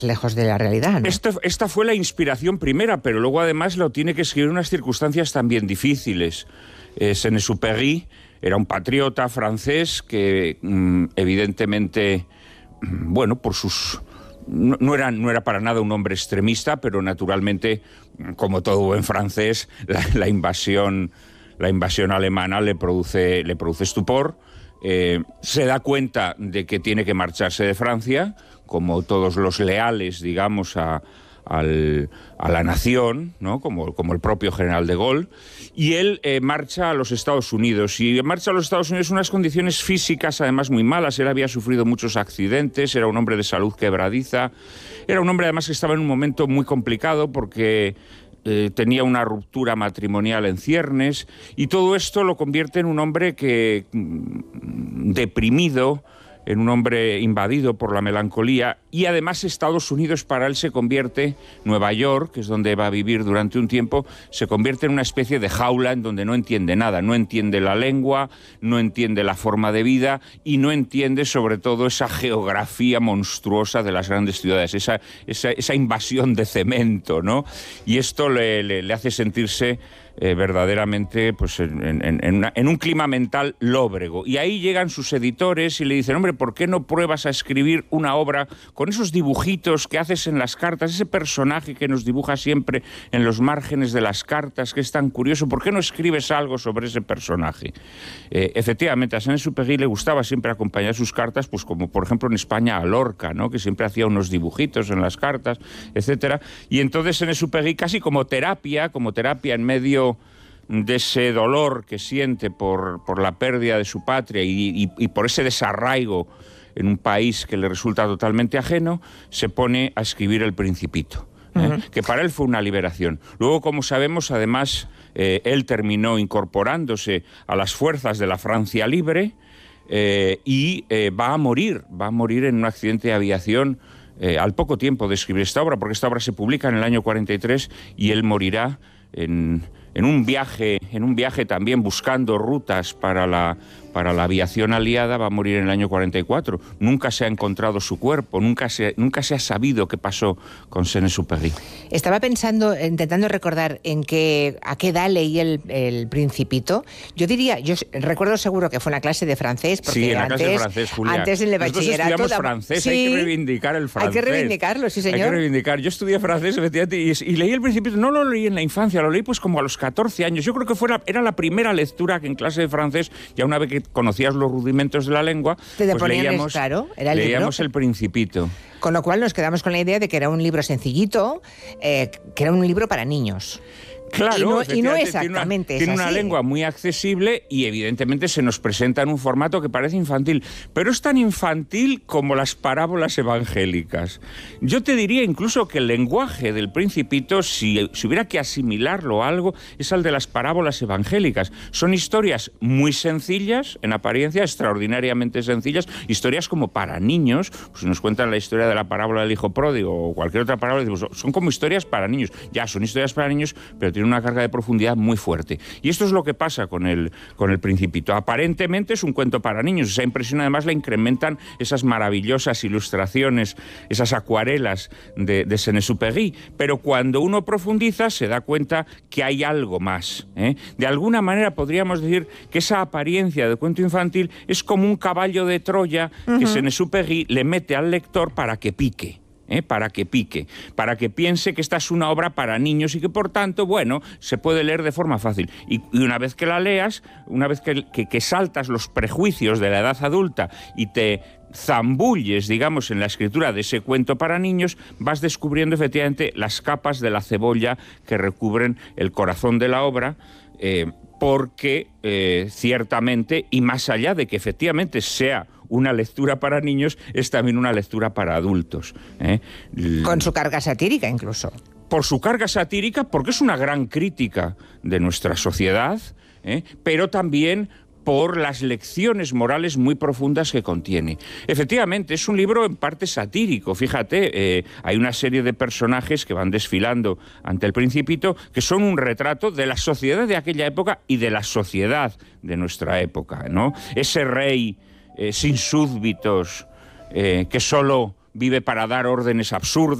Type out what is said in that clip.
lejos de la realidad, ¿no? Esta fue la inspiración primera, pero luego además lo tiene que escribir en unas circunstancias también difíciles. Saint-Exupéry era un patriota francés que evidentemente, bueno, por sus... No era para nada un hombre extremista, pero naturalmente, como todo buen francés, la invasión alemana le produce estupor. Se da cuenta de que tiene que marcharse de Francia, como todos los leales, digamos, a la nación, ¿no? Como el propio general de Gaulle, y él marcha a los Estados Unidos, y marcha a los Estados Unidos en unas condiciones físicas además muy malas. Él había sufrido muchos accidentes, era un hombre de salud quebradiza, era un hombre además que estaba en un momento muy complicado porque tenía una ruptura matrimonial en ciernes, y todo esto lo convierte en un hombre deprimido, en un hombre invadido por la melancolía, y además Estados Unidos para él se convierte, Nueva York, que es donde va a vivir durante un tiempo, se convierte en una especie de jaula en donde no entiende nada, no entiende la lengua, no entiende la forma de vida y no entiende sobre todo esa geografía monstruosa de las grandes ciudades, esa invasión de cemento, ¿no? Y esto le hace sentirse verdaderamente pues, en un clima mental lóbrego. Y ahí llegan sus editores y le dicen: hombre, ¿por qué no pruebas a escribir una obra con esos dibujitos que haces en las cartas, ese personaje que nos dibuja siempre en los márgenes de las cartas, que es tan curioso? ¿Por qué no escribes algo sobre ese personaje? Efectivamente, a Saint-Exupéry le gustaba siempre acompañar sus cartas, pues como por ejemplo en España a Lorca, ¿no? Que siempre hacía unos dibujitos en las cartas, etcétera. Y entonces Saint-Exupéry, casi como terapia en medio de ese dolor que siente por la pérdida de su patria y por ese desarraigo en un país que le resulta totalmente ajeno, se pone a escribir El Principito, que para él fue una liberación. Luego, como sabemos, además, él terminó incorporándose a las fuerzas de la Francia libre y va a morir en un accidente de aviación al poco tiempo de escribir esta obra, porque esta obra se publica en el año 43 y él morirá en un viaje también buscando rutas para la aviación aliada. Va a morir en el año 44. Nunca se ha encontrado su cuerpo, nunca se ha sabido qué pasó con Saint-Exupéry. Estaba intentando recordar a qué edad leí el Principito. Yo recuerdo seguro que fue una clase de francés, porque sí, en la clase de francés, Julia. Antes en el bachillerato... Nosotros estudiamos francés, sí, hay que reivindicar el francés. Hay que reivindicarlo, sí, señor. Hay que reivindicar. Yo estudié francés, efectivamente, y leí el Principito. No lo leí en la infancia, lo leí pues como a los 14 años. Yo creo que era la primera lectura que en clase de francés, ya una vez que conocías los rudimentos de la lengua, pues leíamos El Principito. Con lo cual nos quedamos con la idea de que era un libro sencillito, que era un libro para niños. Claro, y no exactamente tiene una lengua muy accesible y evidentemente se nos presenta en un formato que parece infantil, pero es tan infantil como las parábolas evangélicas. Yo te diría incluso que el lenguaje del Principito, si hubiera que asimilarlo a algo, es al de las parábolas evangélicas. Son historias muy sencillas, en apariencia extraordinariamente sencillas, historias como para niños. Pues si nos cuentan la historia de la parábola del hijo pródigo o cualquier otra parábola, decimos, son como historias para niños. Ya, son historias para niños, pero tiene una carga de profundidad muy fuerte. Y esto es lo que pasa con el Principito. Aparentemente es un cuento para niños. Esa impresión además la incrementan esas maravillosas ilustraciones, esas acuarelas de Saint-Exupéry. Pero cuando uno profundiza se da cuenta que hay algo más, ¿eh? De alguna manera podríamos decir que esa apariencia de cuento infantil es como un caballo de Troya que Saint-Exupéry le mete al lector para que pique. Para que piense que esta es una obra para niños y que por tanto, bueno, se puede leer de forma fácil. Y una vez que la leas, una vez que saltas los prejuicios de la edad adulta y te zambulles, digamos, en la escritura de ese cuento para niños, vas descubriendo efectivamente las capas de la cebolla que recubren el corazón de la obra, porque ciertamente, y más allá de que efectivamente sea una lectura para niños, es también una lectura para adultos. Con su carga satírica incluso. Por su carga satírica, porque es una gran crítica de nuestra sociedad, pero también por las lecciones morales muy profundas que contiene. Efectivamente, es un libro en parte satírico. Fíjate, hay una serie de personajes que van desfilando ante el Principito que son un retrato de la sociedad de aquella época y de la sociedad de nuestra época, ¿no? Ese rey sin súbditos, que solo vive para dar órdenes absurdas.